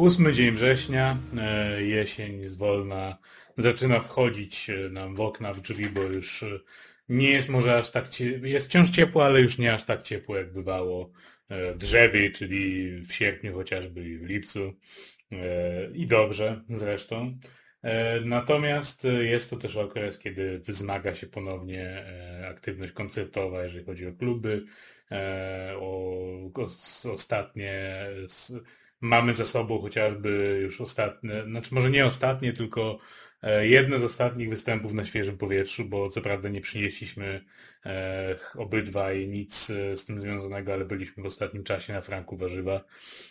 8 dzień września, jesień zwolna zaczyna wchodzić nam w okna, w drzwi, bo już nie jest może aż tak jest wciąż ciepło, ale już nie aż tak ciepło jak bywało w drzewie, czyli w sierpniu chociażby i w lipcu. I dobrze zresztą. Natomiast jest to też okres, kiedy wzmaga się ponownie aktywność koncertowa, jeżeli chodzi o kluby. Ostatnie mamy za sobą chociażby już ostatnie, znaczy może nie ostatnie, tylko jedne z ostatnich występów na świeżym powietrzu, bo co prawda nie przynieśliśmy obydwaj nic z tym związanego, ale byliśmy w ostatnim czasie na Franku Warzywa.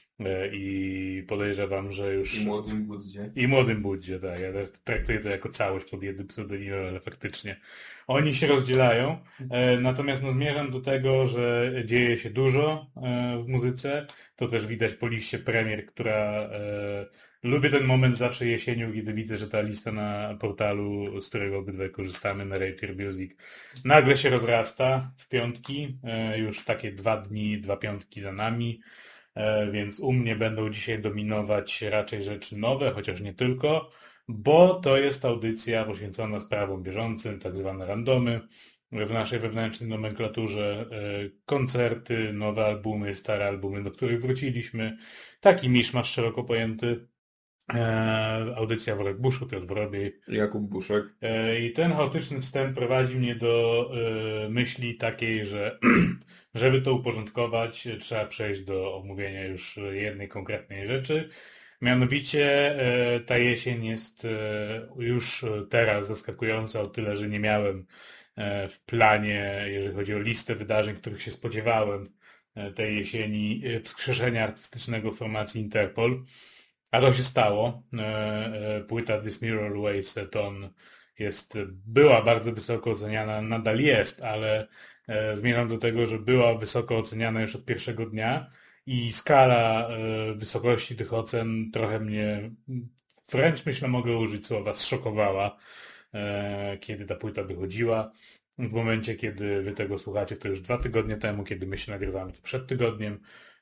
I podejrzewam, że już... I Młodym Buddzie. I Młodym Buddzie, tak. Ja traktuję to jako całość pod jednym pseudonimem, ale faktycznie oni się rozdzielają. Natomiast zmierzam do tego, że dzieje się dużo w muzyce. To też widać po liście premier, która... Lubię ten moment zawsze jesienią, kiedy widzę, że ta lista na portalu, z którego obydwaj korzystamy, na Rate Music, nagle się rozrasta w piątki. Już takie 2 dni, 2 piątki za nami. Więc u mnie będą dzisiaj dominować raczej rzeczy nowe, chociaż nie tylko, bo to jest audycja poświęcona sprawom bieżącym, tak zwane randomy. W naszej wewnętrznej nomenklaturze koncerty, nowe albumy, stare albumy, do których wróciliśmy. Taki miszmasz szeroko pojęty. Audycja Worek Buszu, Piotr Wrobiej. Jakub Buszek. I ten chaotyczny wstęp prowadzi mnie do myśli takiej, że żeby to uporządkować, trzeba przejść do omówienia już jednej konkretnej rzeczy. Mianowicie ta jesień jest już teraz zaskakująca o tyle, że nie miałem w planie, jeżeli chodzi o listę wydarzeń, których się spodziewałem tej jesieni, wskrzeszenia artystycznego formacji Interpol. A to się stało. Płyta This Mirror Weighs a Ton była bardzo wysoko oceniana, nadal jest, ale zmierzam do tego, że była wysoko oceniana już od pierwszego dnia i skala wysokości tych ocen trochę mnie, wręcz myślę mogę użyć słowa, zszokowała, kiedy ta płyta wychodziła. W momencie, kiedy wy tego słuchacie, to już 2 tygodnie temu, kiedy my się nagrywamy, to przed tygodniem.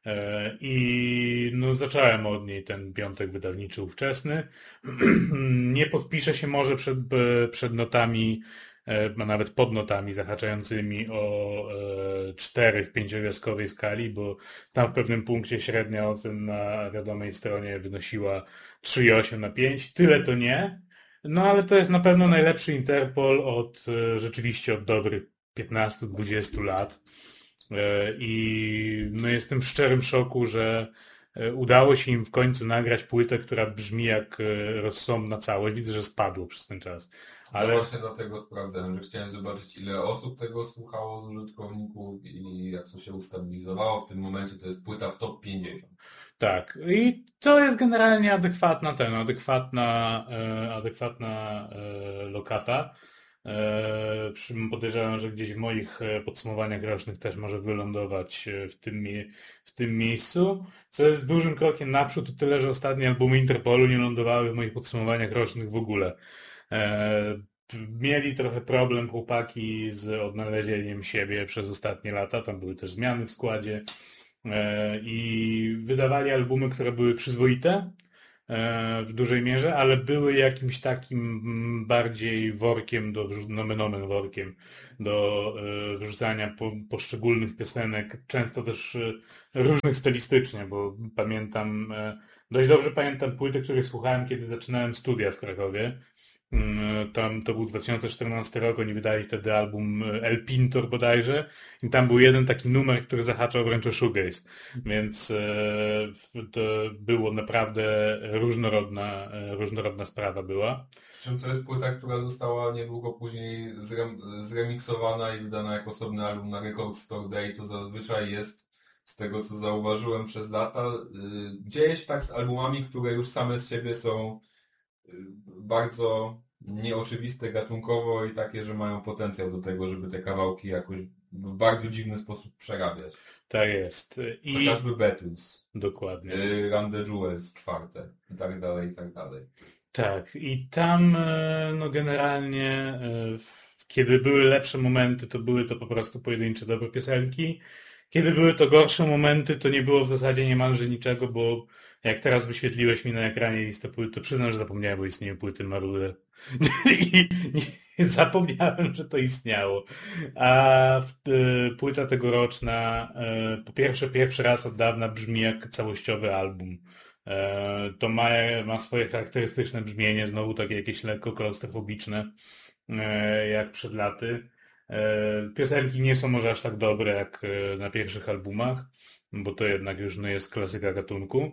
I zacząłem od niej ten piątek wydawniczy ówczesny. Nie podpiszę się może przed notami, a nawet pod notami zahaczającymi o 4 w 5-gwiazdkowej skali, bo tam w pewnym punkcie średnia ocen na wiadomej stronie wynosiła 3,8 na 5. Tyle to nie. Ale to jest na pewno najlepszy Interpol rzeczywiście od dobrych 15-20 lat. I jestem w szczerym szoku, że udało się im w końcu nagrać płytę, która brzmi jak rozsądna całość. Widzę, że spadło przez ten czas. Ale właśnie dlatego sprawdzałem, że chciałem zobaczyć, ile osób tego słuchało z użytkowników i jak to się ustabilizowało. W tym momencie to jest płyta w top 50. Tak, i to jest generalnie adekwatna lokata. Podejrzewam, że gdzieś w moich podsumowaniach rocznych też może wylądować w tym miejscu, co jest dużym krokiem naprzód, o tyle, że ostatnie albumy Interpolu nie lądowały w moich podsumowaniach rocznych w ogóle. Mieli trochę problem chłopaki z odnalezieniem siebie przez ostatnie lata, tam były też zmiany w składzie i wydawali albumy, które były przyzwoite w dużej mierze, ale były jakimś takim bardziej workiem nomen omen workiem do wrzucania poszczególnych piosenek, często też różnych stylistycznie, bo dość dobrze pamiętam płyty, których słuchałem, kiedy zaczynałem studia w Krakowie. Tam to był 2014 rok, oni wydali wtedy album El Pintor bodajże i tam był jeden taki numer, który zahaczał wręcz o shoegaze, więc to było naprawdę różnorodna sprawa była. Przy czym to jest płyta, która została niedługo później zremiksowana i wydana jako osobny album na Record Store Day. To zazwyczaj jest, z tego co zauważyłem przez lata, dzieje się tak z albumami, które już same z siebie są bardzo nieoczywiste gatunkowo i takie, że mają potencjał do tego, żeby te kawałki jakoś w bardzo dziwny sposób przerabiać. Tak jest. Chociażby Beatles. Dokładnie. Run the Jewels 4. I tak dalej, i tak dalej. Tak. I tam generalnie kiedy były lepsze momenty, to były to po prostu pojedyncze dobre piosenki. kiedy były to gorsze momenty, to nie było w zasadzie niemalże niczego, bo jak teraz wyświetliłeś mi na ekranie listę płyt, to przyznam, że zapomniałem, bo istnieją płyty Marude. I zapomniałem, że to istniało. A płyta tegoroczna, po pierwsze, pierwszy raz od dawna brzmi jak całościowy album. To ma swoje charakterystyczne brzmienie, znowu takie jakieś lekko klaustrofobiczne, jak przed laty. Piosenki nie są może aż tak dobre jak na pierwszych albumach, bo to jednak już no, jest klasyka gatunku.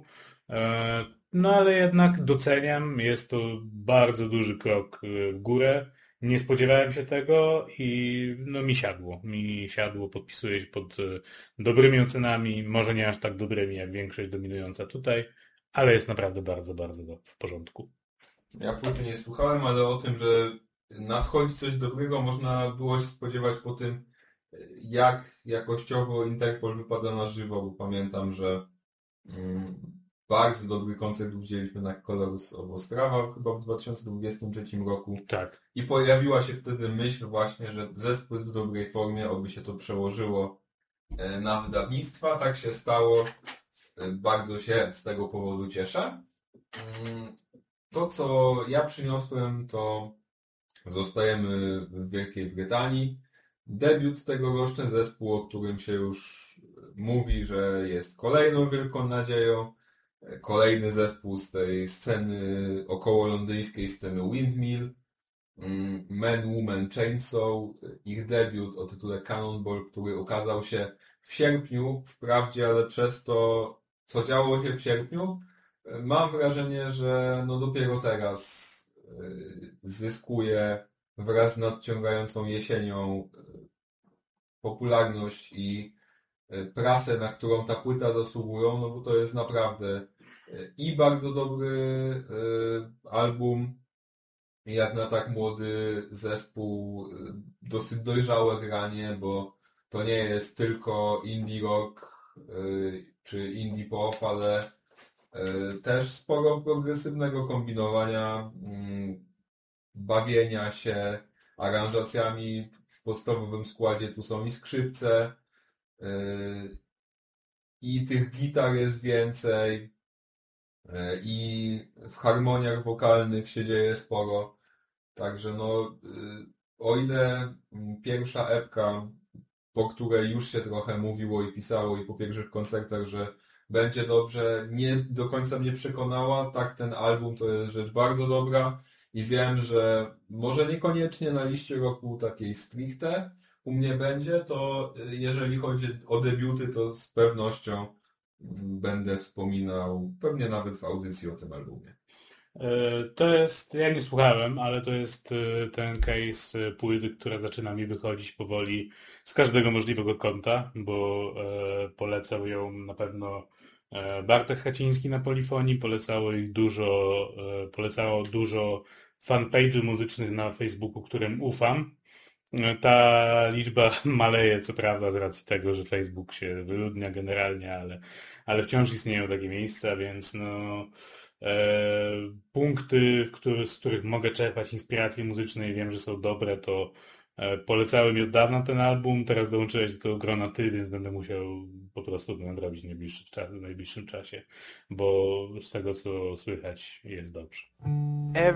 No ale jednak doceniam, jest to bardzo duży krok w górę. Nie spodziewałem się tego i no mi siadło, podpisuję się pod dobrymi ocenami, może nie aż tak dobrymi jak większość dominująca tutaj, ale jest naprawdę bardzo, bardzo w porządku. Ja płyty nie słuchałem, ale o tym, że nadchodzi coś dobrego, można było się spodziewać po tym, jak jakościowo Interpol wypada na żywo, bo pamiętam, że bardzo dobry koncert widzieliśmy na Colors of Ostrava chyba w 2023 roku. Tak. I pojawiła się wtedy myśl właśnie, że zespół jest w dobrej formie, oby się to przełożyło na wydawnictwa. Tak się stało. Bardzo się z tego powodu cieszę. To, co ja przyniosłem, to zostajemy w Wielkiej Brytanii. Debiut tegoroczny zespół, o którym się już mówi, że jest kolejną wielką nadzieją. Kolejny zespół z tej sceny około londyńskiej sceny Windmill. Man, Woman, Chainsaw. Ich debiut o tytule Cannonball, który ukazał się w sierpniu, wprawdzie, ale przez to, co działo się w sierpniu, mam wrażenie, że no dopiero teraz zyskuje wraz z nadciągającą jesienią popularność i prasę, na którą ta płyta zasługują, no bo to jest naprawdę i bardzo dobry album, jak na tak młody zespół, dosyć dojrzałe granie, bo to nie jest tylko indie rock czy indie pop, ale też sporo progresywnego kombinowania, bawienia się aranżacjami. W podstawowym składzie tu są i skrzypce, i tych gitar jest więcej, i w harmoniach wokalnych się dzieje sporo. Także no, o ile pierwsza epka, po której już się trochę mówiło i pisało i po pierwszych koncertach, że będzie dobrze, nie do końca mnie przekonała, tak ten album to jest rzecz bardzo dobra i wiem, że może niekoniecznie na liście roku takiej stricte u mnie będzie, to jeżeli chodzi o debiuty, to z pewnością będę wspominał, pewnie nawet w audycji o tym albumie. To jest, ja nie słuchałem, ale to jest ten case płyty, która zaczyna mi wychodzić powoli z każdego możliwego kąta, bo polecał ją na pewno Bartek Haciński na Polifonii, polecało dużo fanpage'y muzycznych na Facebooku, którym ufam. Ta liczba maleje, co prawda, z racji tego, że Facebook się wyludnia generalnie, ale wciąż istnieją takie miejsca, więc no, punkty, z których mogę czerpać inspiracji muzycznej, wiem, że są dobre, to polecałem mi od dawna ten album, teraz dołączyłeś do tego grona ty, więc będę musiał po prostu to nadrobić w najbliższym czasie, bo z tego, co słychać, jest dobrze.